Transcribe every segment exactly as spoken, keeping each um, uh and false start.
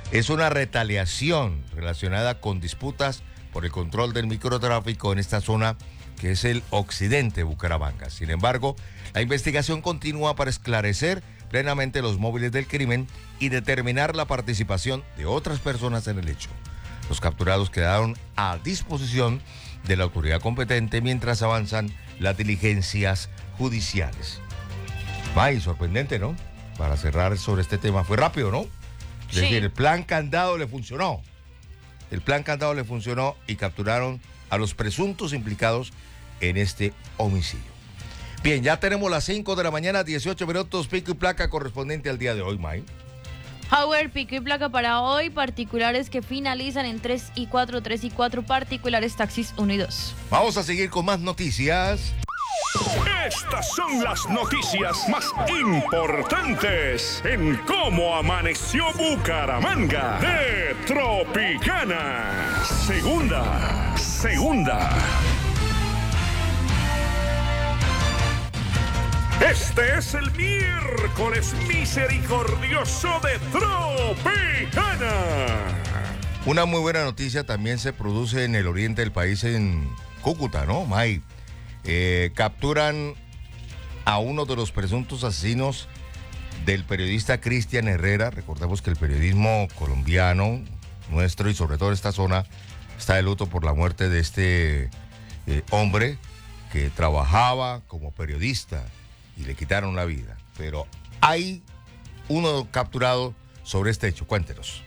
Es una retaliación relacionada con disputas por el control del microtráfico en esta zona que es el occidente de Bucaramanga. Sin embargo, la investigación continúa para esclarecer plenamente los móviles del crimen y determinar la participación de otras personas en el hecho. Los capturados quedaron a disposición de la autoridad competente mientras avanzan las diligencias judiciales. Ay, sorprendente, ¿no? Para cerrar sobre este tema, fue rápido, ¿no? Es Sí. decir, el plan candado le funcionó. El plan candado le funcionó y capturaron a los presuntos implicados en este homicidio. Bien, ya tenemos las cinco de la mañana, dieciocho minutos, pico y placa correspondiente al día de hoy, May. Howard, pico y placa para hoy, particulares que finalizan en tres y cuatro, tres y cuatro, particulares taxis uno y dos. Vamos a seguir con más noticias. Estas son las noticias más importantes en cómo amaneció Bucaramanga de Tropicana. Segunda, segunda. Este es el miércoles misericordioso de Tropicana. Una muy buena noticia también se produce en el oriente del país, en Cúcuta, ¿no, May? Eh, capturan a uno de los presuntos asesinos del periodista Cristian Herrera. Recordemos que el periodismo colombiano, nuestro y sobre todo esta zona, está de luto por la muerte de este eh, hombre que trabajaba como periodista y le quitaron la vida. Pero hay uno capturado sobre este hecho. Cuéntenos.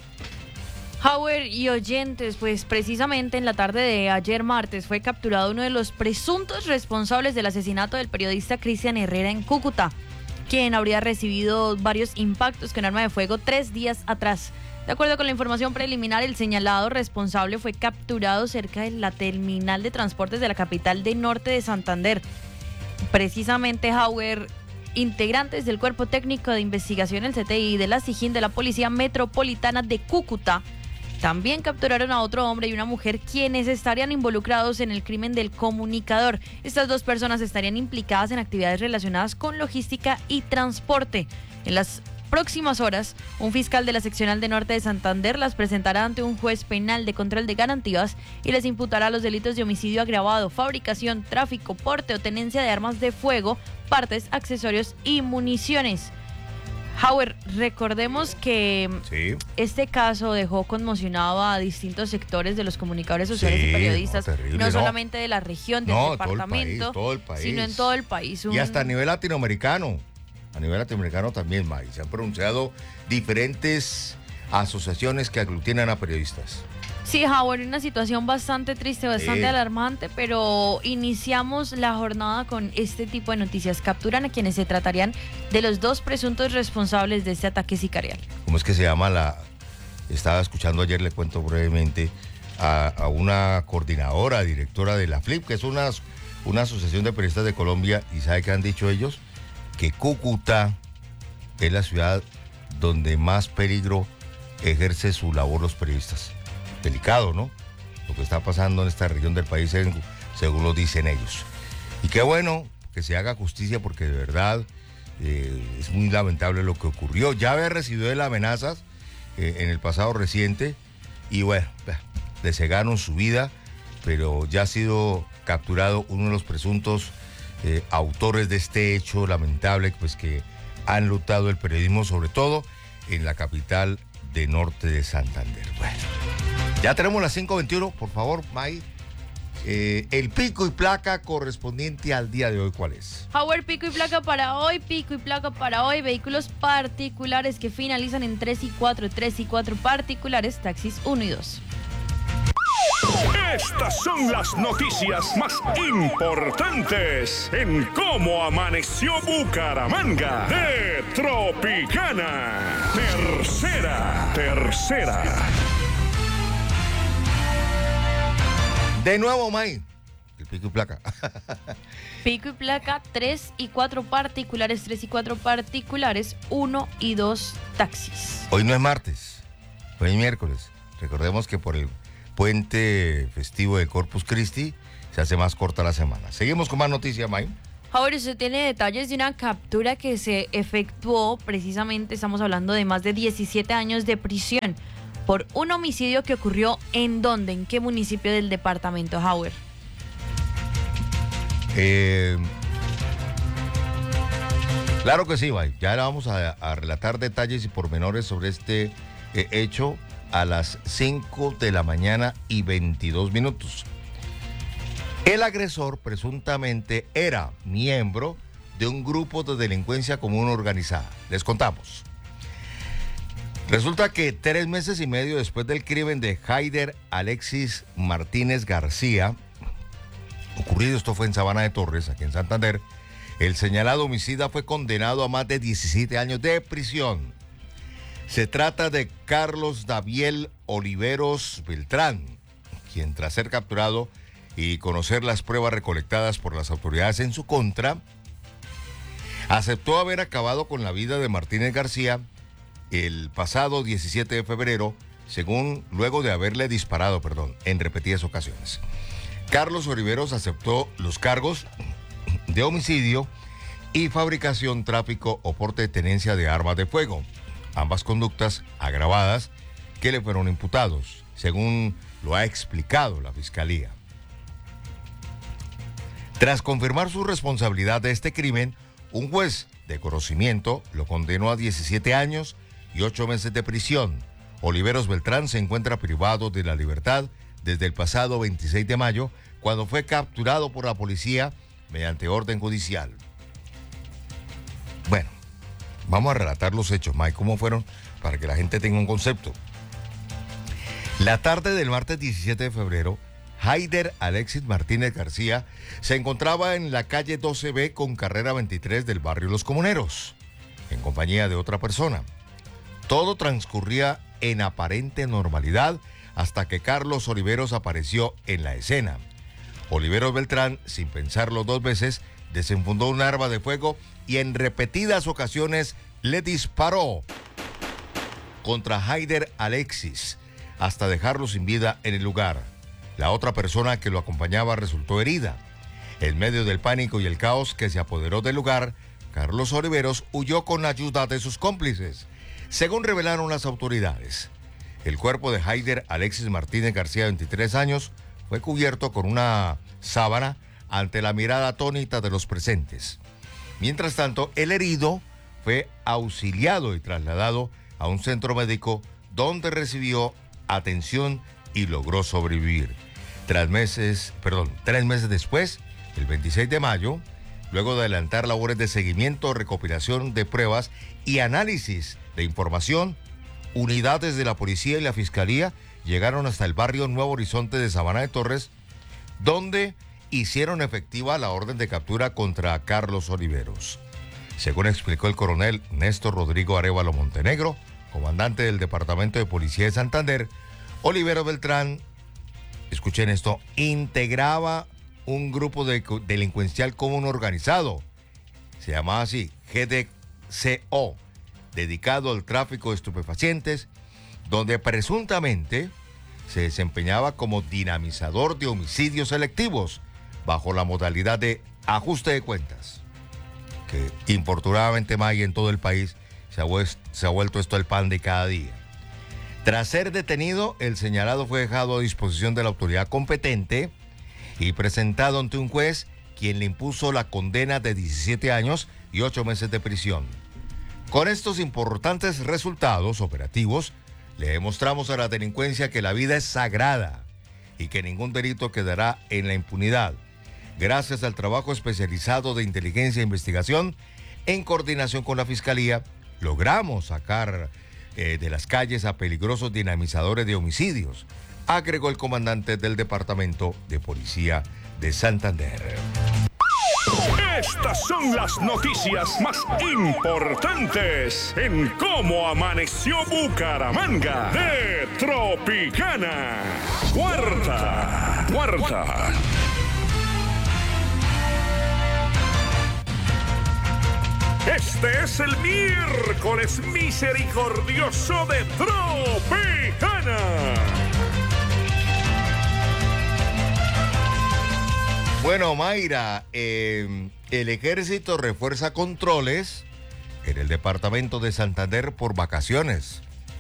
Howard y oyentes, pues precisamente en la tarde de ayer martes fue capturado uno de los presuntos responsables del asesinato del periodista Cristian Herrera en Cúcuta, quien habría recibido varios impactos con arma de fuego tres días atrás. De acuerdo con la información preliminar, el señalado responsable fue capturado cerca de la terminal de transportes de la capital de Norte de Santander. Precisamente, Howard, integrantes del Cuerpo Técnico de Investigación, el C T I, de la SIJIN de la Policía Metropolitana de Cúcuta, también capturaron a otro hombre y una mujer quienes estarían involucrados en el crimen del comunicador. Estas dos personas estarían implicadas en actividades relacionadas con logística y transporte. En las próximas horas, un fiscal de la seccional de Norte de Santander las presentará ante un juez penal de control de garantías y les imputará los delitos de homicidio agravado, fabricación, tráfico, porte o tenencia de armas de fuego, partes, accesorios y municiones. Howard, recordemos que Sí. este caso dejó conmocionado a distintos sectores de los comunicadores sociales Sí, y periodistas, no, terrible, no no. solamente de la región, del No, todo el departamento, país, todo el país. sino en todo el país. Un- Y hasta a nivel latinoamericano. A nivel latinoamericano también, May. Se han pronunciado diferentes asociaciones que aglutinan a periodistas. Sí, Howard, una situación bastante triste, bastante Sí. alarmante, pero iniciamos la jornada con este tipo de noticias. Capturan a quienes se tratarían de los dos presuntos responsables de este ataque sicarial. ¿Cómo es que se llama la...? Estaba escuchando ayer, le cuento brevemente, a, a una coordinadora, directora de la F L I P, que es una, una asociación de periodistas de Colombia, y ¿sabe qué han dicho ellos? Que Cúcuta es la ciudad donde más peligro ejerce su labor los periodistas. Delicado, ¿no? Lo que está pasando en esta región del país, según, según lo dicen ellos. Y qué bueno que se haga justicia, porque de verdad eh, es muy lamentable lo que ocurrió. Ya había recibido él amenazas eh, en el pasado reciente y bueno, le cegaron su vida, pero ya ha sido capturado uno de los presuntos eh, autores de este hecho lamentable, pues que han lutado el periodismo, sobre todo en la capital de Norte de Santander. Bueno, ya tenemos las cinco veintiuno, por favor, May. Eh, el pico y placa correspondiente al día de hoy, ¿cuál es? Howard, pico y placa para hoy, pico y placa para hoy, vehículos particulares que finalizan en tres y cuatro, tres y cuatro particulares, taxis uno y dos. Estas son las noticias más importantes en cómo amaneció Bucaramanga de Tropicana. Tercera, tercera. De nuevo, May. El pico y placa. Pico y placa, tres y cuatro particulares, tres y cuatro particulares, uno y dos taxis. Hoy no es martes, hoy es miércoles. Recordemos que por el puente festivo de Corpus Christi se hace más corta la semana. Seguimos con más noticias, May. Ahora usted tiene detalles de una captura que se efectuó, precisamente estamos hablando de más de diecisiete años de prisión. por un homicidio que ocurrió ¿en dónde? ¿En qué municipio del departamento, Howard? Eh, claro que sí, Mike. Ya le vamos a, a relatar detalles y pormenores sobre este eh, hecho a las cinco de la mañana y veintidós minutos. El agresor presuntamente era miembro de un grupo de delincuencia común organizada. Les contamos. Resulta que tres meses y medio después del crimen de Haider Alexis Martínez García, ocurrido, esto fue en Sabana de Torres, aquí en Santander, el señalado homicida fue condenado a más de diecisiete años de prisión. Se trata de Carlos Daviel Oliveros Beltrán, quien tras ser capturado y conocer las pruebas recolectadas por las autoridades en su contra, aceptó haber acabado con la vida de Martínez García el pasado diecisiete de febrero, según luego de haberle disparado, perdón, en repetidas ocasiones. Carlos Oliveros aceptó los cargos de homicidio y fabricación, tráfico o porte de tenencia de armas de fuego, ambas conductas agravadas que le fueron imputados, según lo ha explicado la Fiscalía. Tras confirmar su responsabilidad de este crimen, un juez de conocimiento lo condenó a diecisiete años y ocho meses de prisión. Oliveros Beltrán se encuentra privado de la libertad desde el pasado veintiséis de mayo, cuando fue capturado por la policía mediante orden judicial. Bueno, vamos a relatar los hechos, Mike, cómo fueron, para que la gente tenga un concepto. La tarde del martes diecisiete de febrero, Haider Alexis Martínez García se encontraba en la calle doce B con carrera veintitrés del barrio Los Comuneros, en compañía de otra persona. Todo transcurría en aparente normalidad hasta que Carlos Oliveros apareció en la escena. Oliveros Beltrán, sin pensarlo dos veces, desenfundó un arma de fuego y en repetidas ocasiones le disparó contra Haider Alexis hasta dejarlo sin vida en el lugar. La otra persona que lo acompañaba resultó herida. En medio del pánico y el caos que se apoderó del lugar, Carlos Oliveros huyó con la ayuda de sus cómplices, según revelaron las autoridades. El cuerpo de Haider Alexis Martínez García, veintitrés años, fue cubierto con una sábana ante la mirada atónita de los presentes. Mientras tanto, el herido fue auxiliado y trasladado a un centro médico donde recibió atención y logró sobrevivir. Tres meses, perdón, tres meses después, el veintiséis de mayo, luego de adelantar labores de seguimiento, recopilación de pruebas y análisis de información, unidades de la policía y la fiscalía llegaron hasta el barrio Nuevo Horizonte de Sabana de Torres, donde hicieron efectiva la orden de captura contra Carlos Oliveros. Según explicó el coronel Néstor Rodrigo Arévalo Montenegro, comandante del Departamento de Policía de Santander, Oliveros Beltrán, escuchen esto, integraba un grupo de delincuencial común organizado, se llamaba así, G D C O, dedicado al tráfico de estupefacientes, donde presuntamente se desempeñaba como dinamizador de homicidios selectivos bajo la modalidad de ajuste de cuentas, que infortunadamente más en todo el país se ha, se ha vuelto esto el pan de cada día. Tras ser detenido, el señalado fue dejado a disposición de la autoridad competente y presentado ante un juez, quien le impuso la condena de diecisiete años y ocho meses de prisión. Con estos importantes resultados operativos, le demostramos a la delincuencia que la vida es sagrada y que ningún delito quedará en la impunidad. Gracias al trabajo especializado de inteligencia e investigación, en coordinación con la Fiscalía, logramos sacar eh, de las calles a peligrosos dinamizadores de homicidios, agregó el comandante del Departamento de Policía de Santander. Estas son las noticias más importantes en Cómo Amaneció Bucaramanga de Tropicana. Cuarta, cuarta. Este es el miércoles misericordioso de Tropicana. Bueno, Mayra, eh, el ejército refuerza controles en el departamento de Santander por vacaciones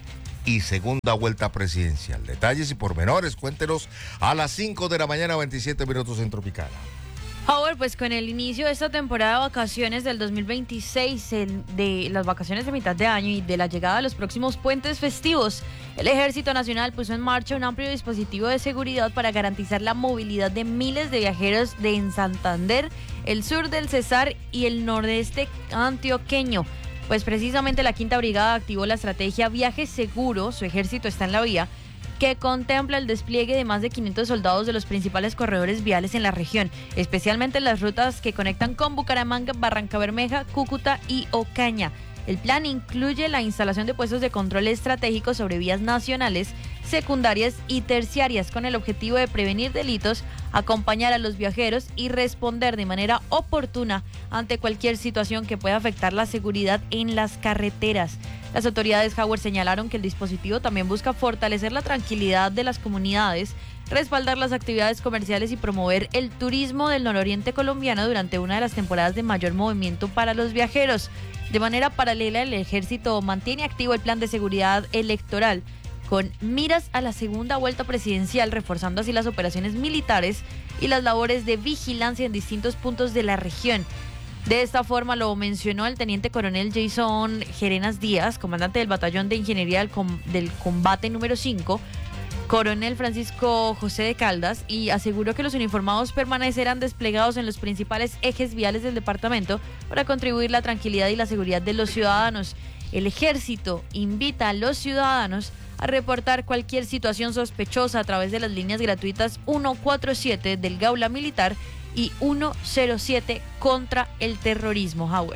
y segunda vuelta presidencial. Detalles y pormenores, cuéntenos a las cinco de la mañana, veintisiete minutos en Tropicana. Howard, pues con el inicio de esta temporada de vacaciones del dos mil veintiséis, el, de las vacaciones de mitad de año y de la llegada de los próximos puentes festivos, el Ejército Nacional puso en marcha un amplio dispositivo de seguridad para garantizar la movilidad de miles de viajeros de en Santander, el sur del Cesar y el nordeste antioqueño. Pues precisamente la Quinta Brigada activó la estrategia Viaje Seguro, su ejército está en la vía, que contempla el despliegue de más de quinientos soldados de los principales corredores viales en la región, especialmente en las rutas que conectan con Bucaramanga, Barrancabermeja, Cúcuta y Ocaña. El plan incluye la instalación de puestos de control estratégicos sobre vías nacionales, secundarias y terciarias con el objetivo de prevenir delitos, acompañar a los viajeros y responder de manera oportuna ante cualquier situación que pueda afectar la seguridad en las carreteras. Las autoridades Howard señalaron que el dispositivo también busca fortalecer la tranquilidad de las comunidades, respaldar las actividades comerciales y promover el turismo del nororiente colombiano durante una de las temporadas de mayor movimiento para los viajeros. De manera paralela, el ejército mantiene activo el plan de seguridad electoral con miras a la segunda vuelta presidencial, reforzando así las operaciones militares y las labores de vigilancia en distintos puntos de la región. De esta forma lo mencionó el teniente coronel Jason Gerenas Díaz, comandante del batallón de ingeniería del, com- del combate número cinco, coronel Francisco José de Caldas, y aseguró que los uniformados permanecerán desplegados en los principales ejes viales del departamento para contribuir a la tranquilidad y la seguridad de los ciudadanos. El ejército invita a los ciudadanos a reportar cualquier situación sospechosa a través de las líneas gratuitas ciento cuarenta y siete del Gaula Militar y ciento siete contra el terrorismo. Howard.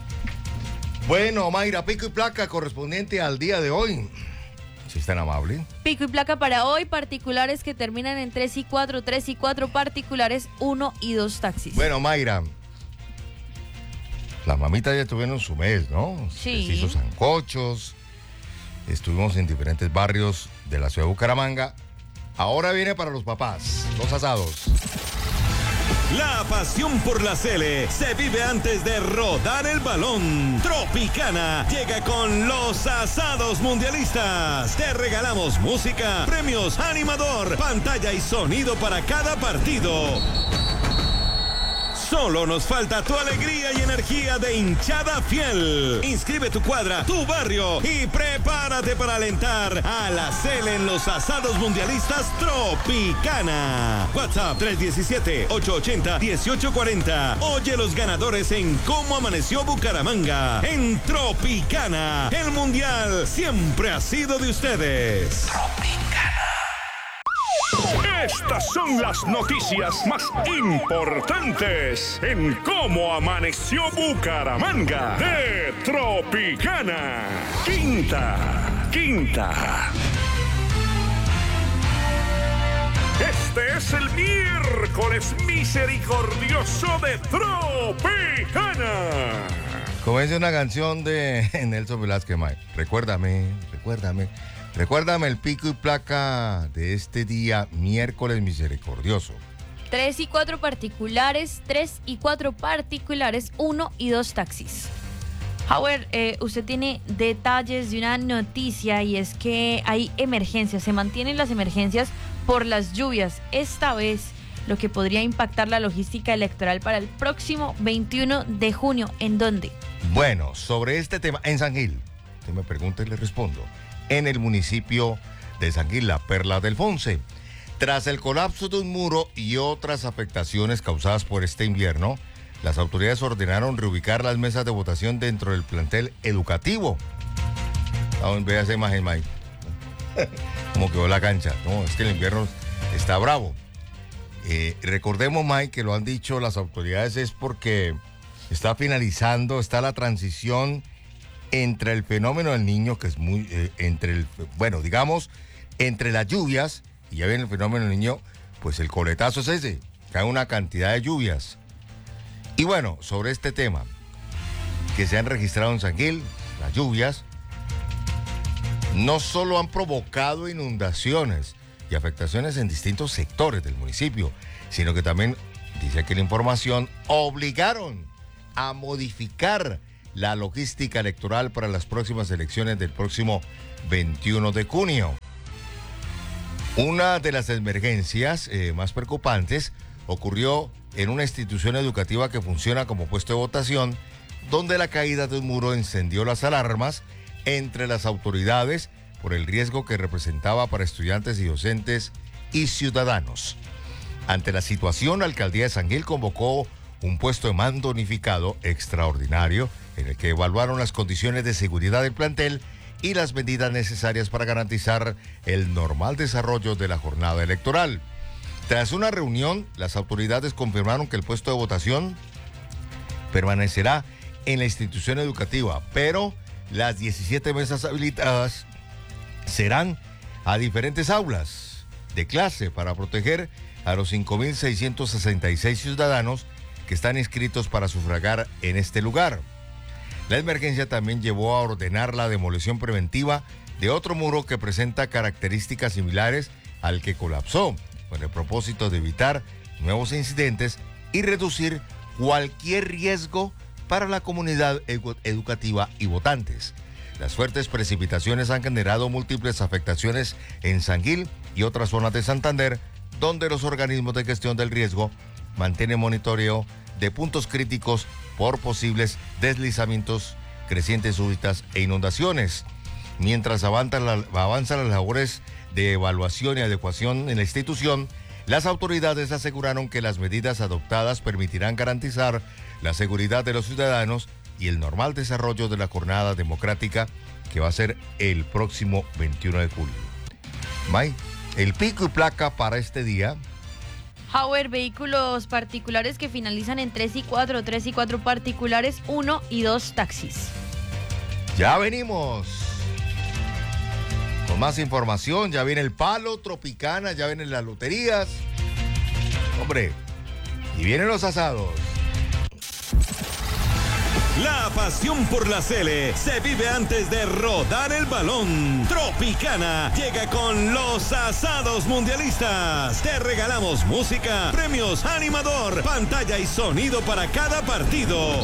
Bueno, Mayra, pico y placa correspondiente al día de hoy. Si es tan amable. Pico y placa para hoy, particulares que terminan en tres y cuatro, tres y cuatro particulares, uno y dos taxis. Bueno, Mayra, las mamitas ya tuvieron su mes, ¿no? Sí. Se hizo sancochos, estuvimos en diferentes barrios de la ciudad de Bucaramanga. Ahora viene para los papás, los asados. La pasión por la Cele se vive antes de rodar el balón. Tropicana llega con los asados mundialistas. Te regalamos música, premios, animador, pantalla y sonido para cada partido. Solo nos falta tu alegría y energía de hinchada fiel. Inscribe tu cuadra, tu barrio y prepárate para alentar a la Cele en los asados mundialistas Tropicana. WhatsApp tres uno siete, ocho ocho cero, uno ocho cuatro cero. Oye los ganadores en Cómo Amaneció Bucaramanga. En Tropicana, el mundial siempre ha sido de ustedes. Tropicana. Estas son las noticias más importantes en Cómo Amaneció Bucaramanga de Tropicana. Quinta, quinta. Este es el miércoles misericordioso de Tropicana. Como dice una canción de Nelson Velázquez, Mike. Recuérdame, recuérdame. Recuérdame el pico y placa de este día miércoles misericordioso. Tres y cuatro particulares, tres y cuatro particulares, uno y dos taxis. Howard, eh, usted tiene detalles de una noticia y es que hay emergencias, se mantienen las emergencias por las lluvias. Esta vez lo que podría impactar la logística electoral para el próximo veintiuno de junio. ¿En dónde? Bueno, sobre este tema, en San Gil. Usted me pregunta y le respondo. En el municipio de San Gil, la Perla del Fonce. Tras el colapso de un muro y otras afectaciones causadas por este invierno, las autoridades ordenaron reubicar las mesas de votación dentro del plantel educativo. Vamos, vea esa imagen, Mike. Como quedó la cancha. No, es que el invierno está bravo. Eh, recordemos, Mike, que lo han dicho las autoridades, es porque está finalizando, está la transición entre el fenómeno del niño, que es muy, eh, entre el, bueno, digamos, entre las lluvias, y ya viene el fenómeno del niño, pues el coletazo es ese, cae una cantidad de lluvias. Y bueno, sobre este tema, que se han registrado en San Gil, las lluvias, no solo han provocado inundaciones y afectaciones en distintos sectores del municipio, sino que también, dice aquí la información, obligaron a modificar la logística electoral para las próximas elecciones del próximo veintiuno de junio. Una de las emergencias eh, más preocupantes ocurrió en una institución educativa que funciona como puesto de votación, donde la caída de un muro encendió las alarmas entre las autoridades por el riesgo que representaba para estudiantes y docentes y ciudadanos. Ante la situación, la alcaldía de San Gil convocó un puesto de mando unificado extraordinario en el que evaluaron las condiciones de seguridad del plantel y las medidas necesarias para garantizar el normal desarrollo de la jornada electoral. Tras una reunión, las autoridades confirmaron que el puesto de votación permanecerá en la institución educativa, pero las diecisiete mesas habilitadas serán a diferentes aulas de clase para proteger a los cinco mil seiscientos sesenta y seis ciudadanos que están inscritos para sufragar en este lugar. La emergencia también llevó a ordenar la demolición preventiva de otro muro que presenta características similares al que colapsó, con el propósito de evitar nuevos incidentes y reducir cualquier riesgo para la comunidad edu- educativa y votantes. Las fuertes precipitaciones han generado múltiples afectaciones en San Gil y otras zonas de Santander, donde los organismos de gestión del riesgo mantienen monitoreo de puntos críticos por posibles deslizamientos, crecientes súbitas e inundaciones. Mientras avanzan, la, avanzan las labores de evaluación y adecuación en la institución, las autoridades aseguraron que las medidas adoptadas permitirán garantizar la seguridad de los ciudadanos y el normal desarrollo de la jornada democrática que va a ser el próximo veintiuno de julio. May, el pico y placa para este día. Hauer, vehículos particulares que finalizan en tres y cuatro, tres y cuatro particulares, uno y dos taxis. Ya venimos con más información, ya viene el palo, Tropicana, ya vienen las loterías. Hombre, y vienen los asados. La pasión por la Sele se vive antes de rodar el balón. Tropicana llega con los asados mundialistas. Te regalamos música, premios, animador, pantalla y sonido para cada partido.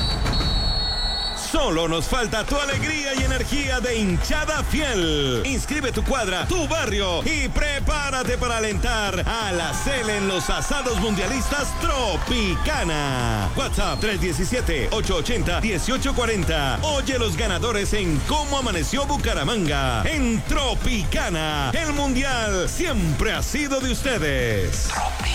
Solo nos falta tu alegría y energía de hinchada fiel. Inscribe tu cuadra, tu barrio y prepárate para alentar a la Sele en los asados mundialistas Tropicana. WhatsApp tres uno siete, ocho ocho cero, uno ocho cuatro cero. Oye los ganadores en Cómo Amaneció Bucaramanga. En Tropicana, el mundial siempre ha sido de ustedes. Tropicana.